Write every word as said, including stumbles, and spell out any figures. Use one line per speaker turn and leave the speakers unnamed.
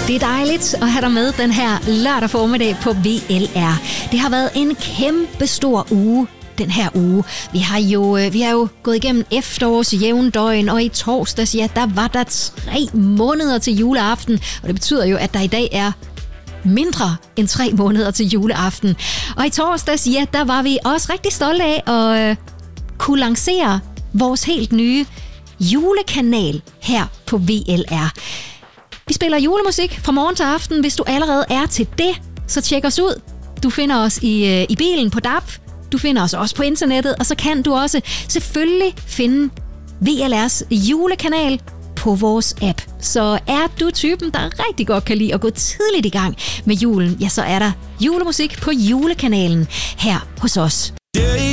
Det er dejligt at have dig med den her lørdag formiddag på V L R. Det har været en kæmpe stor uge den her uge. Vi har jo, vi har jo gået igennem efterårs jævndøgn, og i torsdags, ja, der var der tre måneder til juleaften, og det betyder jo, at der i dag er mindre end tre måneder til juleaften. Og i torsdags, ja, der var vi også rigtig stolte af at øh, kunne lancere vores helt nye julekanal her på V L R. Vi spiller julemusik fra morgen til aften. Hvis du allerede er til det, så tjek os ud. Du finder os i, øh, i bilen på D A B. Du finder os også på internettet, og så kan du også selvfølgelig finde V L R's julekanal på vores app. Så er du typen, der rigtig godt kan lide at gå tidligt i gang med julen, ja, så er der julemusik på julekanalen her hos os.